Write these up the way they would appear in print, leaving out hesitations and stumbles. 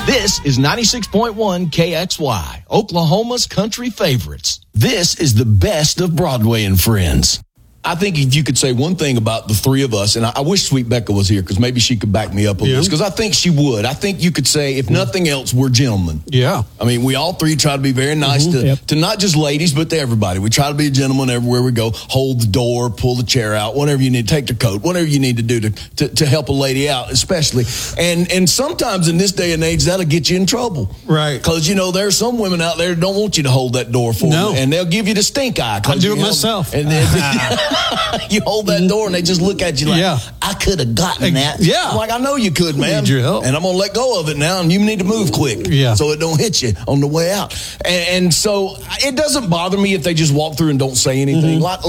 This is 96.1 KXY, Oklahoma's country favorites. This is the best of Broadway and Friends. I think if you could say one thing about the three of us, and I wish Sweet Becca was here because maybe she could back me up on this, because I think she would. I think you could say, if nothing else, we're gentlemen. Yeah. I mean, we all three try to be very nice to not just ladies, but to everybody. We try to be a gentleman everywhere we go. Hold the door, pull the chair out, whatever you need, take the coat, whatever you need to do to help a lady out, especially. And sometimes in this day and age, that'll get you in trouble. Right. Because, you know, there's some women out there that don't want you to hold that door for them. And they'll give you the stink eye. I do it myself. And then you hold that door and they just look at you like, I could have gotten that. Yeah. I'm like, I know you could, man. Need your help. And I'm going to let go of it now, and you need to move quick so it don't hit you on the way out. And so it doesn't bother me if they just walk through and don't say anything. Like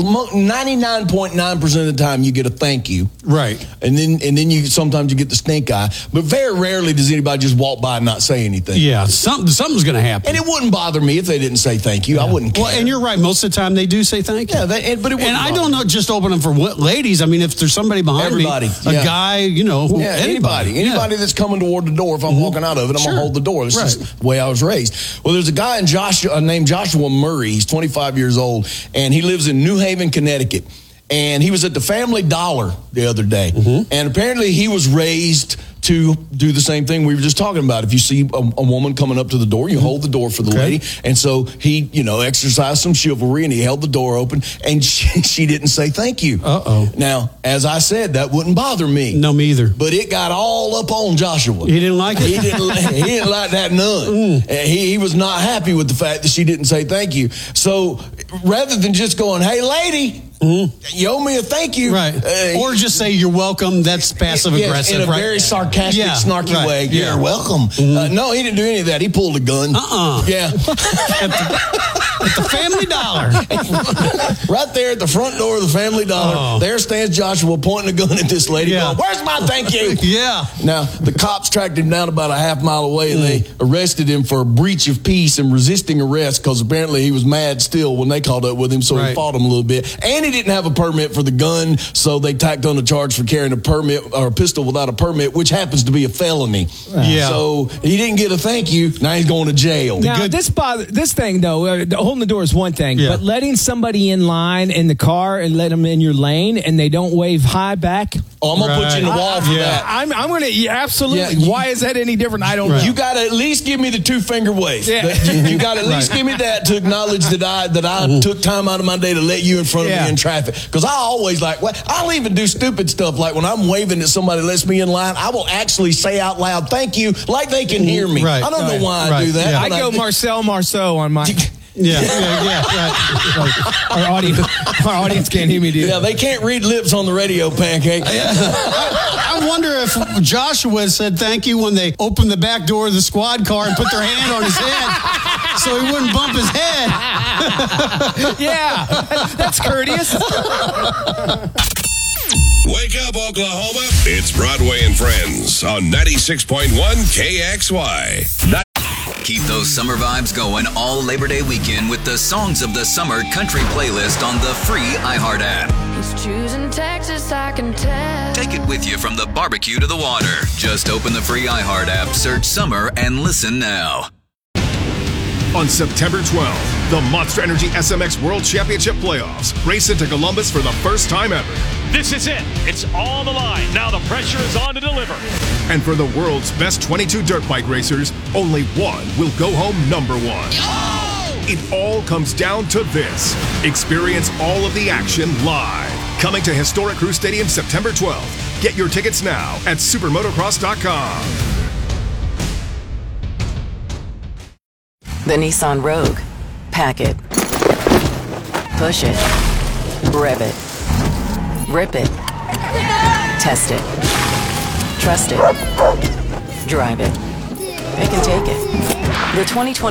99.9% of the time you get a thank you. Right. And then you sometimes you get the stink eye. But very rarely does anybody just walk by and not say anything. Yeah, something's going to happen. And it wouldn't bother me if they didn't say thank you. I wouldn't care. Well, and you're right. Most of the time they do say thank you. Yeah, but it wouldn't I don't know, just open them for ladies. I mean, if there's somebody behind me, a guy, you know, anybody that's coming toward the door, if I'm walking out of it, I'm going to hold the door. That's just the way I was raised. Well, there's a guy named Joshua Murray. He's 25 years old, and he lives in New Haven, Connecticut. And he was at the Family Dollar the other day. And apparently he was raised to do the same thing we were just talking about. If you see a woman coming up to the door, you hold the door for the lady. And so he, you know, exercised some chivalry, and he held the door open, and she didn't say thank you. Now, as I said, that wouldn't bother me. No, me either. But it got all up on Joshua. He didn't like it? He didn't like that none. He was not happy with the fact that she didn't say thank you. So rather than just going, hey, lady, you owe me a thank you. Right. Or just say you're welcome. That's passive aggressive. In a very sarcastic, snarky way. You're welcome. No, he didn't do any of that. He pulled a gun. Yeah. At the Family Dollar. Right there at the front door of the Family Dollar. There stands Joshua pointing a gun at this lady going, where's my thank you? Now, the cops tracked him down about a half mile away, and they arrested him for a breach of peace and resisting arrest, because apparently he was mad still when they caught up with him, so he fought him a little bit. And he didn't have a permit for the gun, so they tacked on a charge for carrying a permit or a pistol without a permit, which happens to be a felony. So he didn't get a thank you. Now he's going to jail. Now, this thing, though, holding the door is one thing, but letting somebody in line in the car and let them in your lane and they don't wave hi back. Oh, I'm going to put you in the wall for that. I'm going to, absolutely. Why is that any different? I don't know. You got to at least give me the 2-finger wave. You got to at least give me that to acknowledge that I took time out of my day to let you in front of me in traffic. Because I always I'll even do stupid stuff. Like when I'm waving at somebody that lets me in line, I will actually say out loud, thank you, like they can hear me. I don't know why I do that. I go Marceau on my... Our audience can't hear me do that. Yeah, they can't read lips on the radio, Pancake. I wonder if Joshua said thank you when they opened the back door of the squad car and put their hand on his head so he wouldn't bump his head. That's courteous. Wake up, Oklahoma. It's Broadway and Friends on 96.1 KXY. Keep those summer vibes going all Labor Day weekend with the Songs of the Summer country playlist on the free iHeart app. He's choosing Texas, I can tell. Take it with you from the barbecue to the water. Just open the free iHeart app, search summer, and listen now. On September 12th, the Monster Energy SMX World Championship Playoffs race into Columbus for the first time ever. This is it. It's on the line. Now the pressure is on to deliver. And for the world's best 22 dirt bike racers, only one will go home number one. It all comes down to this. Experience all of the action live. Coming to Historic Crew Stadium September 12th. Get your tickets now at supermotocross.com. The Nissan Rogue. Pack it. Push it. Rev it. Rip it. Test it. Trust it. Drive it. It can take it. The 2020